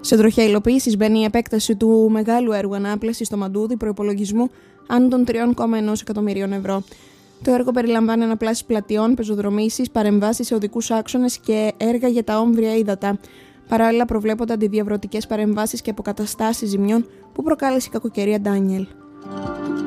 Σε τροχιά υλοποίησης μπαίνει η επέκταση του μεγάλου έργου ανάπλασης στο Μαντούδι προϋπολογισμού άνω των 3,1 εκατομμυρίων ευρώ. Το έργο περιλαμβάνει αναπλάσεις πλατιών, πεζοδρομήσεις, παρεμβάσεις σε οδικούς άξονες και έργα για τα όμβρια ύδατα. Παράλληλα, προβλέπονται αντιδιαβρωτικές παρεμβάσεις και αποκαταστάσεις ζημιών που προκάλεσε η κακοκαιρία Ντάνιελ.